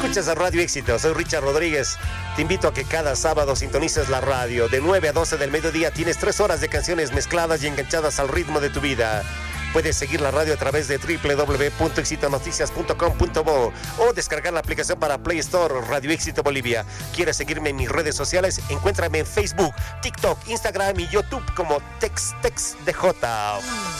Escuchas a Radio Éxito, soy Richard Rodríguez. Te invito a que cada sábado sintonices la radio. De 9 a 12 del mediodía tienes 3 horas de canciones mezcladas y enganchadas al ritmo de tu vida. Puedes seguir la radio a través de www.exitonoticias.com.bo o descargar la aplicación para Play Store Radio Éxito Bolivia. ¿Quieres seguirme en mis redes sociales? Encuéntrame en Facebook, TikTok, Instagram y YouTube como TexTexDJ.